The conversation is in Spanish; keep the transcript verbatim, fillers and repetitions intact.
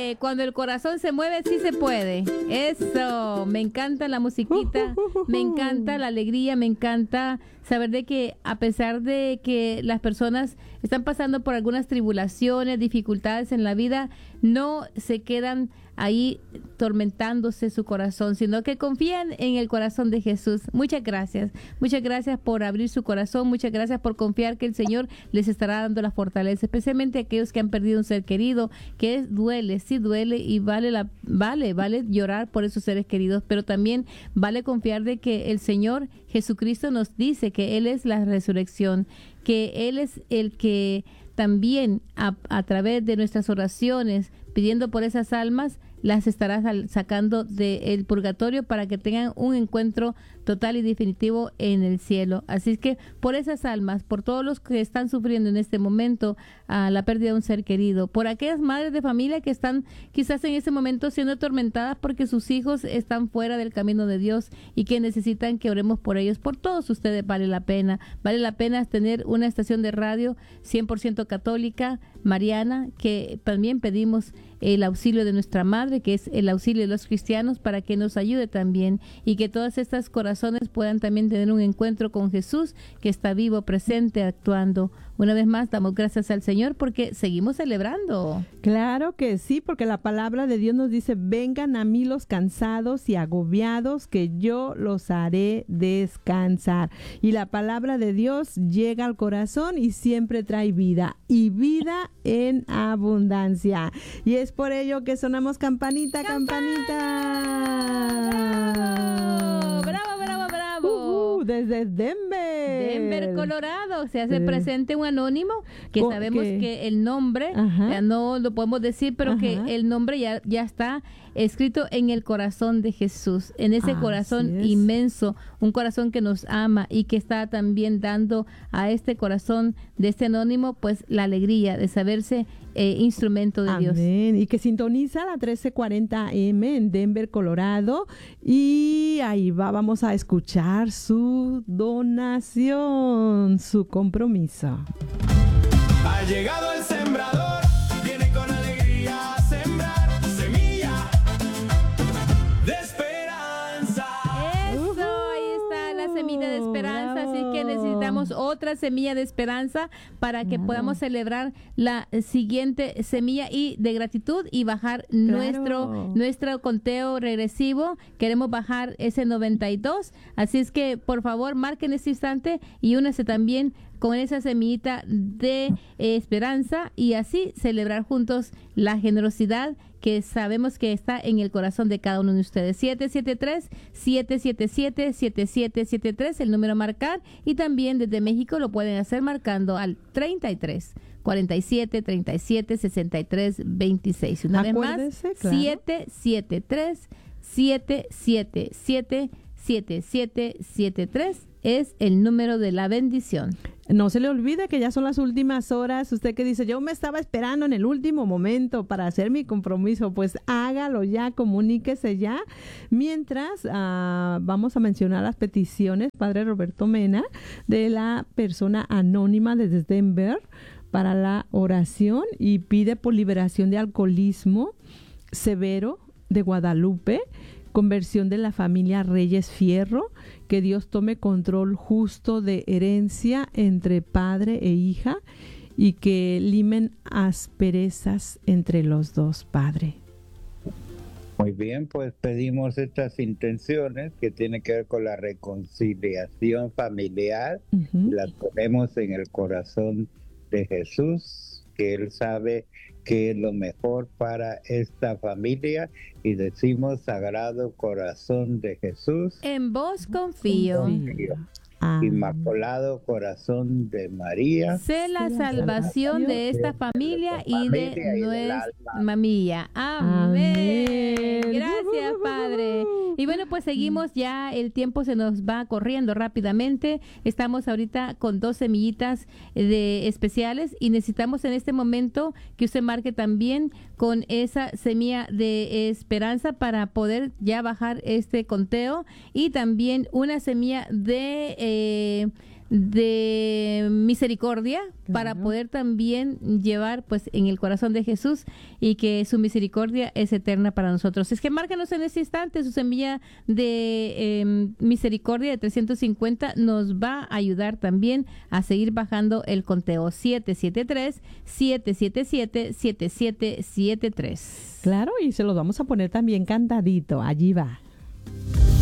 que cuando el corazón se mueve, sí se puede. Eso, me encanta la musiquita, me encanta la alegría, me encanta saber de que a pesar de que las personas están pasando por algunas tribulaciones, dificultades en la vida, no se quedan ahí tormentándose su corazón, sino que confían en el corazón de Jesús. Muchas gracias, muchas gracias por abrir su corazón, muchas gracias por confiar que el Señor les estará dando la fortaleza, especialmente aquellos que han perdido un ser querido, que es, duele, sí duele y vale la vale, vale llorar por esos seres queridos, pero también vale confiar de que el Señor Jesucristo nos dice que Él es la resurrección, que Él es el que también a, a través de nuestras oraciones, pidiendo por esas almas, las estará sal- sacando del purgatorio para que tengan un encuentro total y definitivo en el cielo. Así es que por esas almas, por todos los que están sufriendo en este momento uh, la pérdida de un ser querido, por aquellas madres de familia que están quizás en ese momento siendo atormentadas porque sus hijos están fuera del camino de Dios y que necesitan que oremos por ellos, por todos ustedes vale la pena, vale la pena tener una estación de radio cien por ciento católica, mariana, que también pedimos el auxilio de nuestra madre, que es el auxilio de los cristianos, para que nos ayude también y que todas estas corazones puedan también tener un encuentro con Jesús, que está vivo, presente, actuando. Una vez más, damos gracias al Señor porque seguimos celebrando. Claro que sí, porque la palabra de Dios nos dice, vengan a mí los cansados y agobiados, que yo los haré descansar. Y la palabra de Dios llega al corazón y siempre trae vida, y vida en abundancia. Y es por ello que sonamos campanita, campanita. ¡Bravo, bravo, bravo! Uh, desde Denver. Denver, Colorado, se hace sí. presente un anónimo que Co- sabemos que, que el nombre, ya no lo podemos decir, pero Ajá. que el nombre ya, ya está escrito en el corazón de Jesús, en ese Así corazón es. inmenso, un corazón que nos ama y que está también dando a este corazón de este anónimo pues la alegría de saberse eh, instrumento de Amén. Dios. Y que sintoniza la trece cuarenta eme en Denver, Colorado, y ahí va, vamos a escuchar su donación, su compromiso. Ha llegado el sembrador, viene con alegría a sembrar semilla de esperanza. Eso, ahí está la semilla de esperanza, bravo. Así que necesitamos otra semilla de esperanza para que Claro. podamos celebrar la siguiente semilla y de gratitud y bajar Claro. nuestro nuestro conteo regresivo. Queremos bajar ese noventa y dos, así es que por favor marquen este instante y únase también con esa semillita de eh, esperanza y así celebrar juntos la generosidad que sabemos que está en el corazón de cada uno de ustedes. siete siete tres, siete siete siete, siete siete siete tres, el número a marcar, y también desde México lo pueden hacer marcando al treinta y tres, cuarenta y siete, treinta y siete, sesenta y tres, veintiséis. Una Acuérdese, vez más, claro. siete siete tres, siete siete siete, siete siete siete tres es el número de la bendición. No se le olvide que ya son las últimas horas. Usted que dice, yo me estaba esperando en el último momento para hacer mi compromiso, pues hágalo ya, comuníquese ya. Mientras, uh, vamos a mencionar las peticiones, Padre Roberto Mena, de la persona anónima desde Denver para la oración, y pide por liberación de alcoholismo severo de Guadalupe, conversión de la familia Reyes Fierro, que Dios tome control justo de herencia entre padre e hija y que limen asperezas entre los dos, Padre. Muy bien, pues pedimos estas intenciones que tienen que ver con la reconciliación familiar, Uh-huh. las ponemos en el corazón de Jesús, que Él sabe qué es lo mejor para esta familia, y decimos, Sagrado Corazón de Jesús, En vos confío. confío. Ah. Inmaculado Corazón de María, Sé la salvación de esta familia y de familia y del nuestra alma. familia. Amén. Amén. Gracias, Padre. Y bueno, pues seguimos ya, el tiempo se nos va corriendo rápidamente. Estamos ahorita con dos semillitas de especiales y necesitamos en este momento que usted marque también con esa semilla de esperanza para poder ya bajar este conteo, y también una semilla de... Eh, de misericordia, Claro. para poder también llevar pues en el corazón de Jesús, y que su misericordia es eterna para nosotros. Es que márquenos en este instante. Su semilla de eh, misericordia de trescientos cincuenta nos va a ayudar también a seguir bajando el conteo. Siete siete tres, siete siete siete, siete siete siete tres. Claro, y se los vamos a poner también cantadito. Allí va.